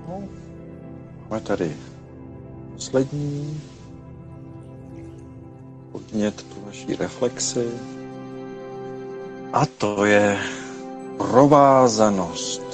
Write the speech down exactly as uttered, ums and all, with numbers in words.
No, máme tady poslední podnět pro naší reflexi. A to je provázanost.